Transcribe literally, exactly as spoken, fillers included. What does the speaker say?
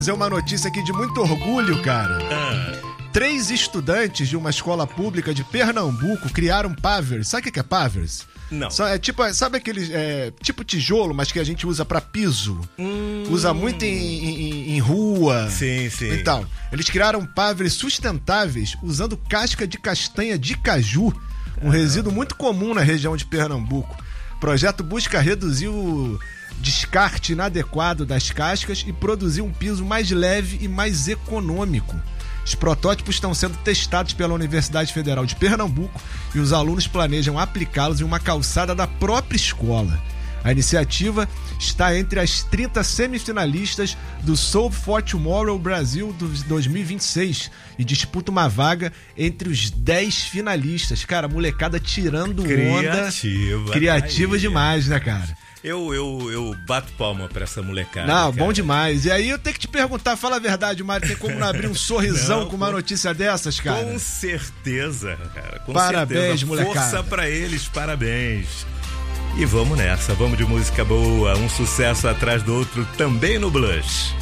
Fazer uma notícia aqui de muito orgulho, cara. Ah. Três estudantes de uma escola pública de Pernambuco criaram pavers. Sabe o que é pavers? Não. Só é tipo, sabe aquele é, tipo tijolo, mas que a gente usa pra piso? Hum. Usa muito em, em, em rua. Sim, sim. Então, eles criaram pavers sustentáveis usando casca de castanha de caju, um ah. resíduo muito comum na região de Pernambuco. O projeto busca reduzir o descarte inadequado das cascas e produzir um piso mais leve e mais econômico. Os protótipos estão sendo testados pela Universidade Federal de Pernambuco e os alunos planejam aplicá-los em uma calçada da própria escola. A iniciativa está entre as trinta semifinalistas do Solve for Tomorrow Brasil dois mil e vinte e seis e disputa uma vaga entre os dez finalistas. Cara, molecada tirando Criativa, onda. Criativa aí. demais, né, cara? Eu, eu, eu bato palma pra essa molecada. Não, cara. Bom demais. E aí eu tenho que te perguntar, fala a verdade, Mário, tem como não abrir um sorrisão não, com uma com, notícia dessas, cara? Com certeza, cara. Com parabéns, certeza. molecada. Força pra eles, parabéns. E vamos nessa, vamos de música boa, um sucesso atrás do outro também no Blush.